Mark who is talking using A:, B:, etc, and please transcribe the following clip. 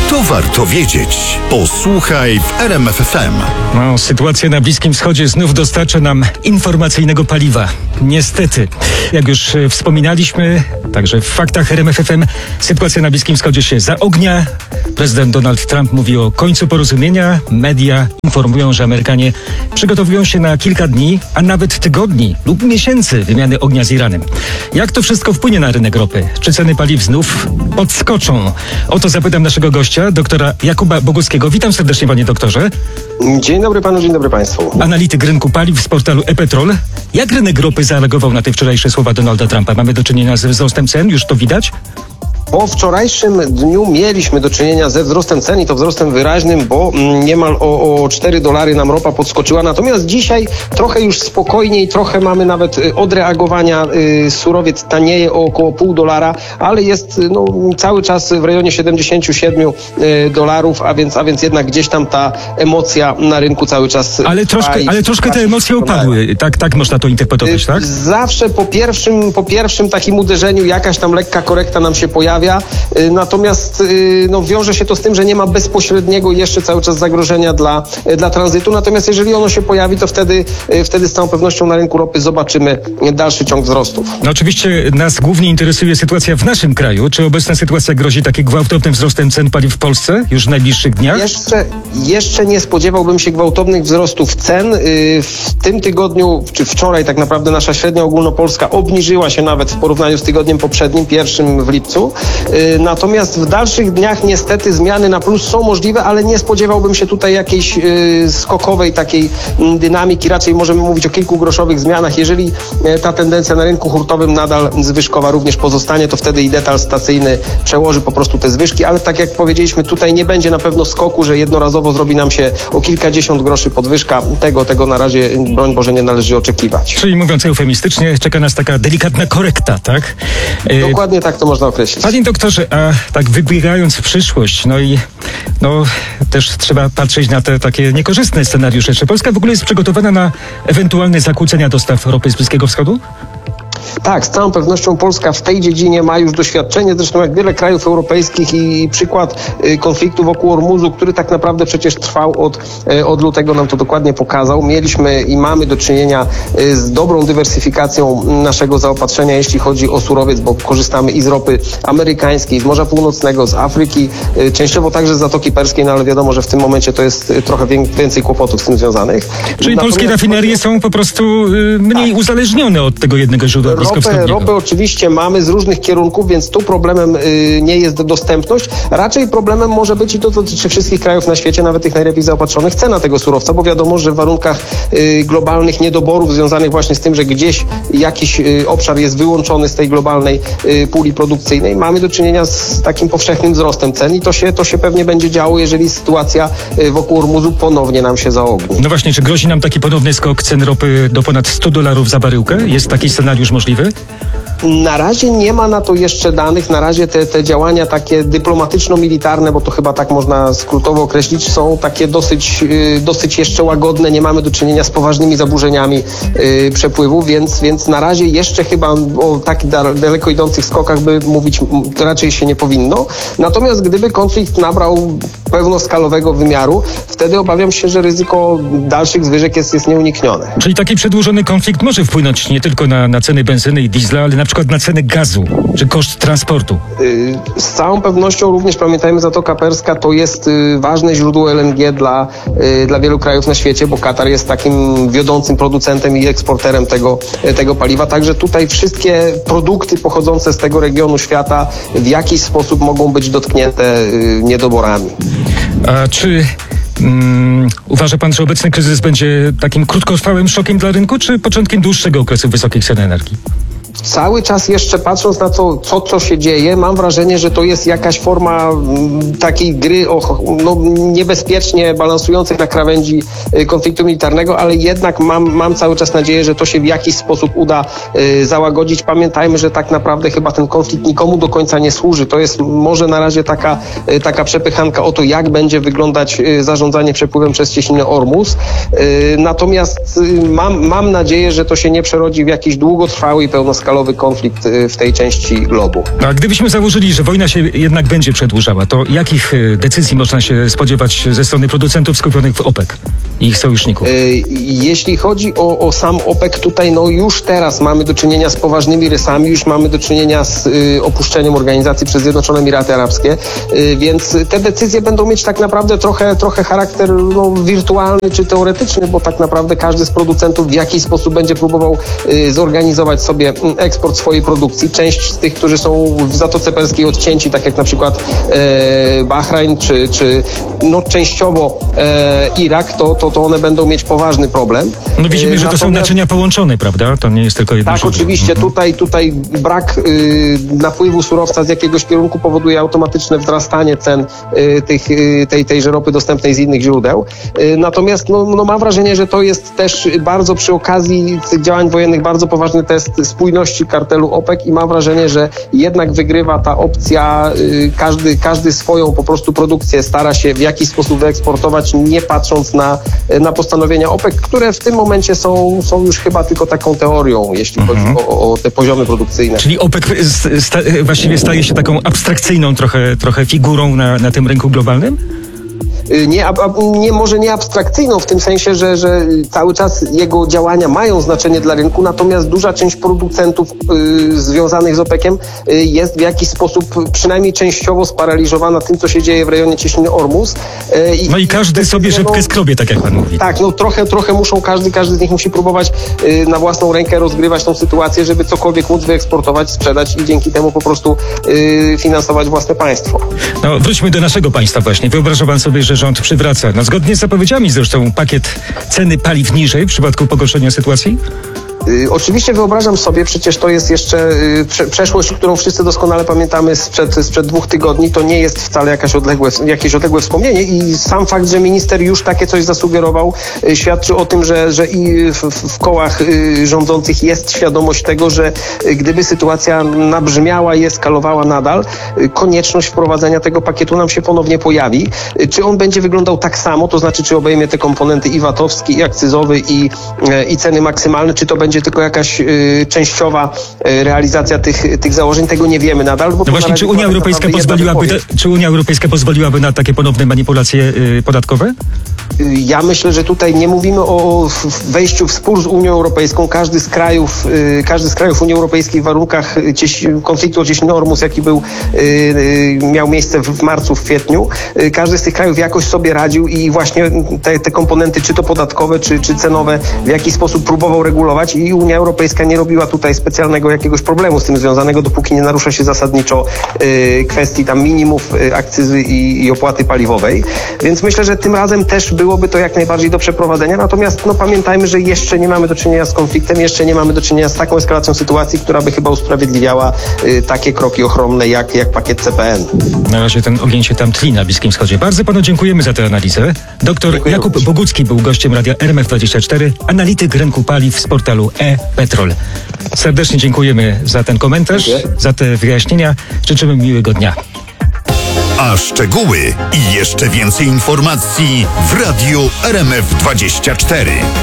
A: To warto wiedzieć. Posłuchaj w RMF FM.
B: No, sytuacja na Bliskim Wschodzie znów dostarcza nam informacyjnego paliwa. Niestety, jak już wspominaliśmy, także w faktach RMF FM, sytuacja na Bliskim Wschodzie się zaognia. Prezydent Donald Trump mówi o końcu porozumienia. Media informują, że Amerykanie przygotowują się na kilka dni, a nawet tygodni lub miesięcy wymiany ognia z Iranem. Jak to wszystko wpłynie na rynek ropy? Czy ceny paliw znów podskoczą? O to zapytam naszego gościa, doktora Jakuba Boguckiego. Witam serdecznie, panie doktorze.
C: Dzień dobry panu, dzień dobry państwu.
B: Analityk rynku paliw z portalu ePetrol. Jak rynek ropy zareagował na te wczorajsze słowa Donalda Trumpa? Mamy do czynienia ze wzrostem cen? Już to widać?
C: Po wczorajszym dniu mieliśmy do czynienia ze wzrostem cen i to wzrostem wyraźnym, bo niemal o $4 nam ropa podskoczyła. Natomiast dzisiaj trochę już spokojniej, trochę mamy nawet odreagowania. Surowiec tanieje o około $0,5, ale jest cały czas w rejonie $77, a więc jednak gdzieś tam ta emocja na rynku cały czas
B: Ale troszkę te emocje opadły. Tak można to interpretować, tak?
C: Zawsze po pierwszym takim uderzeniu jakaś tam lekka korekta nam się pojawia. Natomiast wiąże się to z tym, że nie ma bezpośredniego jeszcze cały czas zagrożenia dla tranzytu. Natomiast jeżeli ono się pojawi, to wtedy z całą pewnością na rynku ropy zobaczymy dalszy ciąg wzrostów.
B: No oczywiście nas głównie interesuje sytuacja w naszym kraju. Czy obecna sytuacja grozi takim gwałtownym wzrostem cen paliw w Polsce już w najbliższych dniach?
C: Jeszcze nie spodziewałbym się gwałtownych wzrostów cen. W tym tygodniu, czy wczoraj tak naprawdę nasza średnia ogólnopolska obniżyła się nawet w porównaniu z tygodniem poprzednim, 1 w lipcu. Natomiast w dalszych dniach niestety zmiany na plus są możliwe, ale nie spodziewałbym się tutaj jakiejś skokowej takiej dynamiki. Raczej możemy mówić o kilkugroszowych zmianach. Jeżeli ta tendencja na rynku hurtowym nadal zwyżkowa również pozostanie, to wtedy i detal stacyjny przełoży po prostu te zwyżki, ale tak jak powiedzieliśmy, tutaj nie będzie na pewno skoku, że jednorazowo zrobi nam się o kilkadziesiąt groszy podwyżka. Tego na razie, broń Boże, nie należy oczekiwać.
B: Czyli mówiąc eufemistycznie, czeka nas taka delikatna korekta, tak?
C: Dokładnie tak to można określić.
B: Panie doktorze, a tak wybiegając w przyszłość, też trzeba patrzeć na te takie niekorzystne scenariusze. Czy Polska w ogóle jest przygotowana na ewentualne zakłócenia dostaw ropy z Bliskiego Wschodu?
C: Tak, z całą pewnością Polska w tej dziedzinie ma już doświadczenie, zresztą jak wiele krajów europejskich i przykład konfliktu wokół Ormuzu, który tak naprawdę przecież trwał od lutego, nam to dokładnie pokazał. Mieliśmy i mamy do czynienia z dobrą dywersyfikacją naszego zaopatrzenia, jeśli chodzi o surowiec, bo korzystamy i z ropy amerykańskiej, z Morza Północnego, z Afryki, częściowo także z Zatoki Perskiej, ale wiadomo, że w tym momencie to jest trochę więcej kłopotów z tym związanych.
B: Czyli polskie rafinerie są po prostu mniej uzależnione od tego jednego źródła bliskowschodniego.
C: Ropę oczywiście mamy z różnych kierunków, więc tu problemem nie jest dostępność. Raczej problemem może być, i to dotyczy wszystkich krajów na świecie, nawet tych najlepiej zaopatrzonych, cena tego surowca, bo wiadomo, że w warunkach globalnych niedoborów związanych właśnie z tym, że gdzieś jakiś obszar jest wyłączony z tej globalnej puli produkcyjnej, mamy do czynienia z takim powszechnym wzrostem cen i to się pewnie będzie działo, jeżeli sytuacja wokół Ormuzu ponownie nam się zaogni.
B: No właśnie, czy grozi nam taki ponowny skok cen ropy do ponad $100 za baryłkę? Jest taki scenariusz możliwy?
C: Na razie nie ma na to jeszcze danych. Na razie te działania takie dyplomatyczno-militarne, bo to chyba tak można skrótowo określić, są takie dosyć jeszcze łagodne. Nie mamy do czynienia z poważnymi zaburzeniami przepływu, więc na razie jeszcze chyba o tak daleko idących skokach by mówić raczej się nie powinno. Natomiast gdyby konflikt nabrał pełnoskalowego wymiaru, wtedy obawiam się, że ryzyko dalszych zwyżek jest nieuniknione.
B: Czyli taki przedłużony konflikt może wpłynąć nie tylko na ceny benzyny i diesla, ale na przykład na ceny gazu, czy koszt transportu?
C: Z całą pewnością również pamiętajmy, Zatoka Perska to jest ważne źródło LNG dla wielu krajów na świecie, bo Katar jest takim wiodącym producentem i eksporterem tego paliwa. Także tutaj wszystkie produkty pochodzące z tego regionu świata w jakiś sposób mogą być dotknięte niedoborami.
B: A czy uważa pan, że obecny kryzys będzie takim krótkotrwałym szokiem dla rynku, czy początkiem dłuższego okresu wysokich cen energii?
C: Cały czas jeszcze patrząc na to, co się dzieje, mam wrażenie, że to jest jakaś forma takiej gry niebezpiecznie balansującej na krawędzi konfliktu militarnego, ale jednak mam cały czas nadzieję, że to się w jakiś sposób uda załagodzić. Pamiętajmy, że tak naprawdę chyba ten konflikt nikomu do końca nie służy. To jest może na razie taka przepychanka o to, jak będzie wyglądać zarządzanie przepływem przez cieśninę Ormus. Natomiast mam nadzieję, że to się nie przerodzi w jakiś długotrwały i pełnoskalowy pełnoskalowy konflikt w tej części globu.
B: No, a gdybyśmy założyli, że wojna się jednak będzie przedłużała, to jakich decyzji można się spodziewać ze strony producentów skupionych w OPEC i ich sojuszników?
C: Jeśli chodzi o sam OPEC, tutaj już teraz mamy do czynienia z poważnymi rysami, już mamy do czynienia z opuszczeniem organizacji przez Zjednoczone Emiraty Arabskie, więc te decyzje będą mieć tak naprawdę trochę charakter wirtualny czy teoretyczny, bo tak naprawdę każdy z producentów w jakiś sposób będzie próbował zorganizować sobie eksport swojej produkcji. Część z tych, którzy są w Zatoce Perskiej odcięci, tak jak na przykład Bahrajn czy częściowo Irak, to one będą mieć poważny problem.
B: No widzimy, że to są naczynia połączone, prawda? To nie jest tylko jedno.
C: Tak, oczywiście. Tutaj brak napływu surowca z jakiegoś kierunku powoduje automatyczne wzrastanie cen tejże ropy dostępnej z innych źródeł. Natomiast mam wrażenie, że to jest też bardzo przy okazji tych działań wojennych bardzo poważny test spójności kartelu OPEC i mam wrażenie, że jednak wygrywa ta opcja, każdy swoją po prostu produkcję stara się w jakiś sposób wyeksportować, nie patrząc na postanowienia OPEC, które w tym momencie są już chyba tylko taką teorią, jeśli chodzi o te poziomy produkcyjne.
B: Czyli OPEC właściwie staje się taką abstrakcyjną trochę figurą na tym rynku globalnym?
C: Może nie abstrakcyjną w tym sensie, że cały czas jego działania mają znaczenie dla rynku, natomiast duża część producentów związanych z OPEC-iem jest w jakiś sposób przynajmniej częściowo sparaliżowana tym, co się dzieje w rejonie cieśniny Ormus.
B: I każdy sobie rzepkę skrobie, tak jak pan mówi.
C: Tak, trochę muszą, każdy z nich musi próbować na własną rękę rozgrywać tą sytuację, żeby cokolwiek móc wyeksportować, sprzedać i dzięki temu po prostu finansować własne państwo.
B: No, wróćmy do naszego państwa właśnie. Wyobraża pan sobie, że rząd przywraca, zgodnie z zapowiedziami zresztą, pakiet ceny paliw niżej w przypadku pogorszenia sytuacji?
C: Oczywiście wyobrażam sobie, przecież to jest jeszcze przeszłość, którą wszyscy doskonale pamiętamy sprzed 2 tygodni. To nie jest wcale jakieś odległe wspomnienie i sam fakt, że minister już takie coś zasugerował, świadczy o tym, że i w kołach rządzących jest świadomość tego, że gdyby sytuacja nabrzmiała i eskalowała nadal, konieczność wprowadzenia tego pakietu nam się ponownie pojawi. Czy on będzie wyglądał tak samo, to znaczy czy obejmie te komponenty i VAT-owski, i akcyzowy, i ceny maksymalne, czy to będzie tylko jakaś częściowa realizacja tych założeń, tego nie wiemy nadal. Bo
B: no właśnie, czy Unia Europejska pozwoliłaby na takie ponowne manipulacje podatkowe?
C: Ja myślę, że tutaj nie mówimy o wejściu w spór z Unią Europejską. Każdy z krajów Unii Europejskiej w warunkach konfliktu o cieśninę Ormus, jaki miał miejsce w marcu, w kwietniu, każdy z tych krajów jakoś sobie radził i właśnie te komponenty, czy to podatkowe, czy cenowe, w jakiś sposób próbował regulować i Unia Europejska nie robiła tutaj specjalnego jakiegoś problemu z tym związanego, dopóki nie narusza się zasadniczo kwestii tam minimów akcyzy i opłaty paliwowej. Więc myślę, że tym razem też byłoby to jak najbardziej do przeprowadzenia. Natomiast pamiętajmy, że jeszcze nie mamy do czynienia z konfliktem, jeszcze nie mamy do czynienia z taką eskalacją sytuacji, która by chyba usprawiedliwiała takie kroki ochronne jak pakiet CPN.
B: Na razie ten ogień się tam tli na Bliskim Wschodzie. Bardzo panu dziękujemy za tę analizę. Doktor Jakub Bogucki był gościem Radia RMF24, analityk rynku paliw z portalu e-Petrol. Serdecznie dziękujemy za ten komentarz, za te wyjaśnienia. Życzymy miłego dnia.
A: A szczegóły i jeszcze więcej informacji w Radiu RMF24.